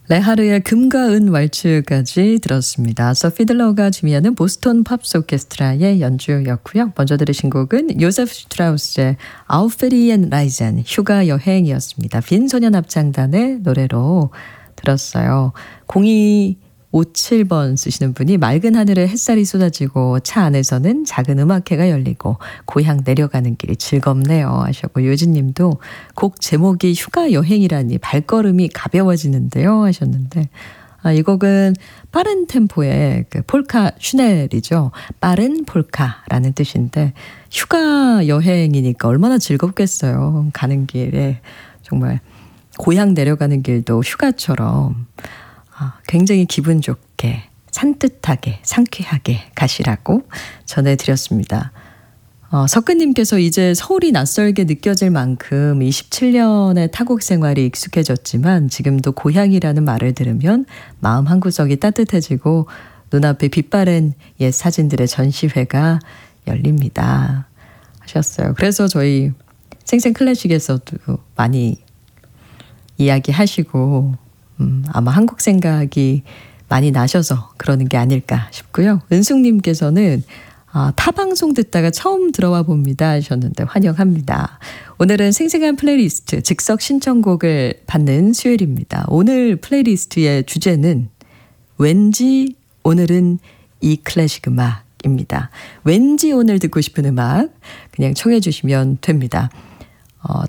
레하르의 금과 은 왈츠까지 들었습니다. 소피 들러가 지휘하는 보스턴 팝스 오케스트라의 연주였고요. 먼저 들으신 곡은 요세프 슈트라우스의 아우페리엔 라이젠 휴가 여행이었습니다. 빈소년 합창단의 노래로 들었어요. 0257번 쓰시는 분이 맑은 하늘에 햇살이 쏟아지고 차 안에서는 작은 음악회가 열리고 고향 내려가는 길이 즐겁네요 하셨고, 요진님도 곡 제목이 휴가 여행이라니 발걸음이 가벼워지는데요 하셨는데, 이 곡은 빠른 템포의 그 폴카 슈넬이죠. 빠른 폴카라는 뜻인데 휴가 여행이니까 얼마나 즐겁겠어요. 가는 길에 정말 고향 내려가는 길도 휴가처럼 굉장히 기분 좋게 산뜻하게 상쾌하게 가시라고 전해드렸습니다. 석근님께서 이제 서울이 낯설게 느껴질 만큼 27년의 타국 생활이 익숙해졌지만 지금도 고향이라는 말을 들으면 마음 한구석이 따뜻해지고 눈앞에 빛바랜 옛 사진들의 전시회가 열립니다 하셨어요. 그래서 저희 생생클래식에서도 많이 이야기하시고 아마 한국 생각이 많이 나셔서 그러는 게 아닐까 싶고요. 은숙님께서는 타방송 듣다가 처음 들어와 봅니다 하셨는데 환영합니다. 오늘은 생생한 플레이리스트 즉석 신청곡을 받는 수요일입니다. 오늘 플레이리스트의 주제는 왠지 오늘은 이 클래식 음악입니다. 왠지 오늘 듣고 싶은 음악 그냥 청해 주시면 됩니다.